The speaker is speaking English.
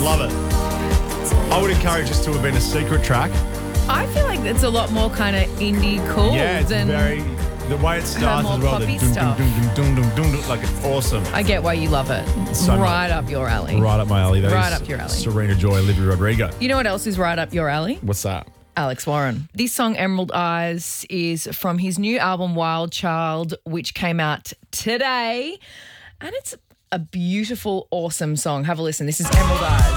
Love it. I would encourage this to have been a secret track. I feel like it's a lot more kind of indie cool Yeah, it's than very... The way it starts more as well. poppy The stuff. like it's awesome. I get why you love it. So Right up your alley. Right up my alley. That Right is up your alley. Serena Joy, Olivia Rodrigo. You know what else is right up your alley? What's that? Alex Warren. This song, Emerald Eyes, is from his new album, Wild Child, which came out today. And it's a beautiful, awesome song. Have a listen. This is Emerald Eyes.